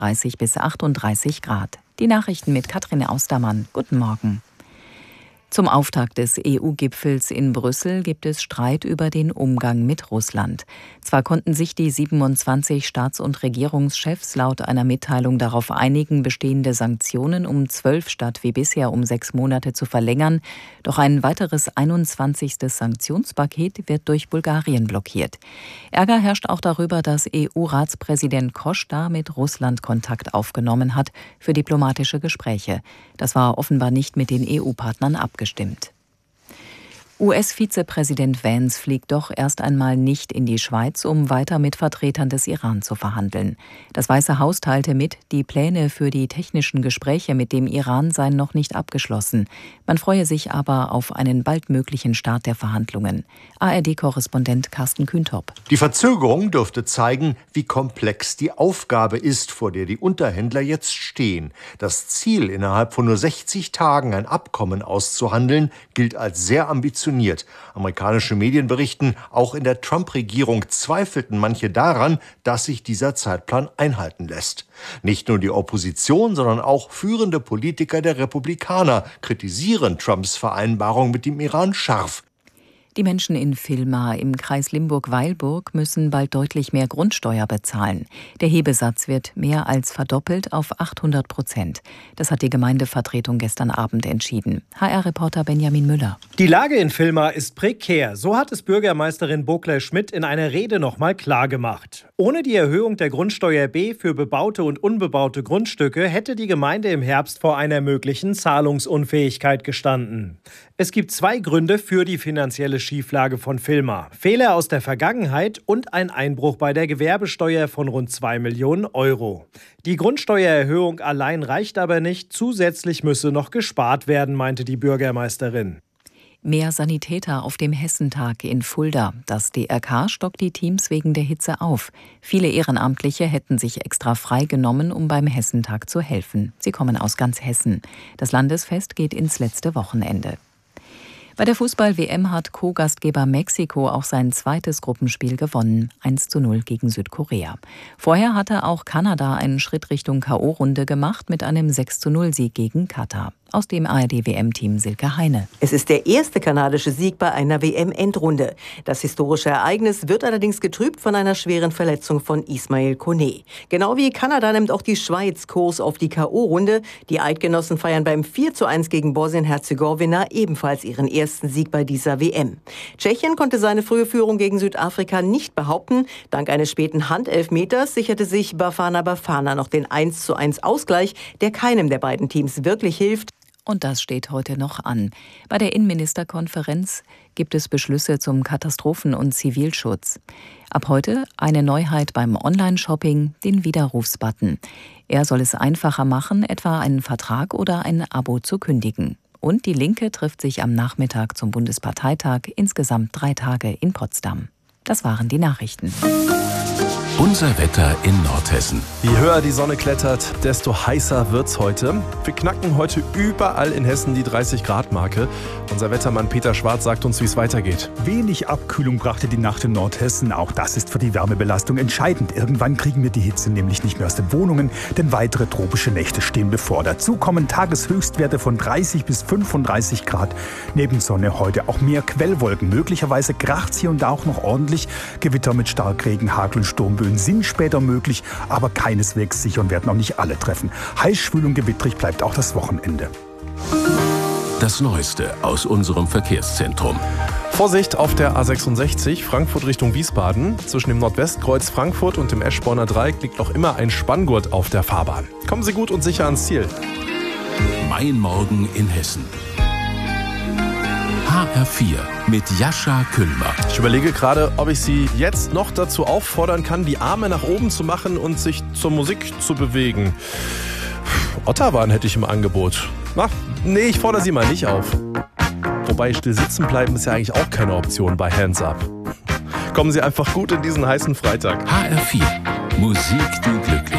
30 bis 38 Grad. Die Nachrichten mit Katrin Austermann. Guten Morgen. Zum Auftakt des EU-Gipfels in Brüssel gibt es Streit über den Umgang mit Russland. Zwar konnten sich die 27 Staats- und Regierungschefs laut einer Mitteilung darauf einigen, bestehende Sanktionen um 12 statt wie bisher um 6 Monate zu verlängern, doch ein weiteres 21. Sanktionspaket wird durch Bulgarien blockiert. Ärger herrscht auch darüber, dass EU-Ratspräsident Costa mit Russland Kontakt aufgenommen hat für diplomatische Gespräche. Das war offenbar nicht mit den EU-Partnern abgestimmt. US-Vizepräsident Vance fliegt doch erst einmal nicht in die Schweiz, um weiter mit Vertretern des Iran zu verhandeln. Das Weiße Haus teilte mit, die Pläne für die technischen Gespräche mit dem Iran seien noch nicht abgeschlossen. Man freue sich aber auf einen bald möglichen Start der Verhandlungen. ARD-Korrespondent Carsten Kühntop. Die Verzögerung dürfte zeigen, wie komplex die Aufgabe ist, vor der die Unterhändler jetzt stehen. Das Ziel, innerhalb von nur 60 Tagen ein Abkommen auszuhandeln, gilt als sehr ambitioniert. Amerikanische Medien berichten, auch in der Trump-Regierung zweifelten manche daran, dass sich dieser Zeitplan einhalten lässt. Nicht nur die Opposition, sondern auch führende Politiker der Republikaner kritisieren Trumps Vereinbarung mit dem Iran scharf. Die Menschen in Villmar im Kreis Limburg-Weilburg müssen bald deutlich mehr Grundsteuer bezahlen. Der Hebesatz wird mehr als verdoppelt auf 800%. Das hat die Gemeindevertretung gestern Abend entschieden. HR-Reporter Benjamin Müller. Die Lage in Villmar ist prekär. So hat es Bürgermeisterin Bogler-Schmidt in einer Rede noch mal klargemacht. Ohne die Erhöhung der Grundsteuer B für bebaute und unbebaute Grundstücke hätte die Gemeinde im Herbst vor einer möglichen Zahlungsunfähigkeit gestanden. Es gibt 2 Gründe für die finanzielle Schieflage von Villmar. Fehler aus der Vergangenheit und ein Einbruch bei der Gewerbesteuer von rund 2 Millionen Euro. Die Grundsteuererhöhung allein reicht aber nicht. Zusätzlich müsse noch gespart werden, meinte die Bürgermeisterin. Mehr Sanitäter auf dem Hessentag in Fulda. Das DRK stockt die Teams wegen der Hitze auf. Viele Ehrenamtliche hätten sich extra frei genommen, um beim Hessentag zu helfen. Sie kommen aus ganz Hessen. Das Landesfest geht ins letzte Wochenende. Bei der Fußball-WM hat Co-Gastgeber Mexiko auch sein zweites Gruppenspiel gewonnen, 1:0 gegen Südkorea. Vorher hatte auch Kanada einen Schritt Richtung K.O.-Runde gemacht mit einem 6:0-Sieg gegen Katar. Aus dem ARD-WM-Team Silke Heine. Es ist der erste kanadische Sieg bei einer WM-Endrunde. Das historische Ereignis wird allerdings getrübt von einer schweren Verletzung von Ismail Koné. Genau wie Kanada nimmt auch die Schweiz Kurs auf die K.O.-Runde. Die Eidgenossen feiern beim 4:1 gegen Bosnien-Herzegowina ebenfalls ihren ersten Sieg bei dieser WM. Tschechien konnte seine frühe Führung gegen Südafrika nicht behaupten. Dank eines späten Handelfmeters sicherte sich Bafana Bafana noch den 1:1 Ausgleich, der keinem der beiden Teams wirklich hilft. Und das steht heute noch an. Bei der Innenministerkonferenz gibt es Beschlüsse zum Katastrophen- und Zivilschutz. Ab heute eine Neuheit beim Online-Shopping, den Widerrufsbutton. Er soll es einfacher machen, etwa einen Vertrag oder ein Abo zu kündigen. Und die Linke trifft sich am Nachmittag zum Bundesparteitag, insgesamt 3 Tage in Potsdam. Das waren die Nachrichten. Unser Wetter in Nordhessen. Je höher die Sonne klettert, desto heißer wird's heute. Wir knacken heute überall in Hessen die 30-Grad-Marke. Unser Wettermann Peter Schwarz sagt uns, wie es weitergeht. Wenig Abkühlung brachte die Nacht in Nordhessen. Auch das ist für die Wärmebelastung entscheidend. Irgendwann kriegen wir die Hitze nämlich nicht mehr aus den Wohnungen, denn weitere tropische Nächte stehen bevor. Dazu kommen Tageshöchstwerte von 30 bis 35 Grad. Neben Sonne heute auch mehr Quellwolken. Möglicherweise kracht's hier und da auch noch ordentlich. Gewitter mit Starkregen, Hagel und Sturmböen sind später möglich, aber keineswegs sicher und werden auch nicht alle treffen. Heiß, schwül und gewittrig bleibt auch das Wochenende. Das Neueste aus unserem Verkehrszentrum. Vorsicht auf der A66, Frankfurt Richtung Wiesbaden. Zwischen dem Nordwestkreuz Frankfurt und dem Eschborner Dreieck liegt noch immer ein Spanngurt auf der Fahrbahn. Kommen Sie gut und sicher ans Ziel. Mein Morgen in Hessen. HR4 mit Jascha Küllmer. Ich überlege gerade, ob ich Sie jetzt noch dazu auffordern kann, die Arme nach oben zu machen und sich zur Musik zu bewegen. Otterwahn hätte ich im Angebot. Nee, ich fordere Sie mal nicht auf. Wobei still sitzen bleiben ist ja eigentlich auch keine Option bei Hands Up. Kommen Sie einfach gut in diesen heißen Freitag. HR4 Musik, die glücklich